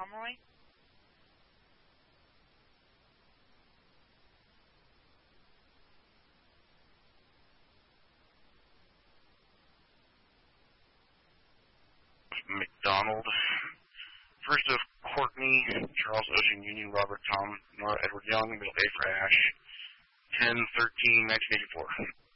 normally? McDonald. First of Courtney, Charles Ocean Union, Robert Tom, Nora Edward Young, Bill A for Ash. 10/13/1984.